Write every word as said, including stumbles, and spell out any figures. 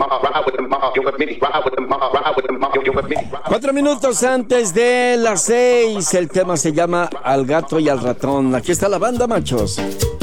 Cuatro minutos antes de las seis, el tema se llama Al gato y al ratón. Aquí está la banda, machos.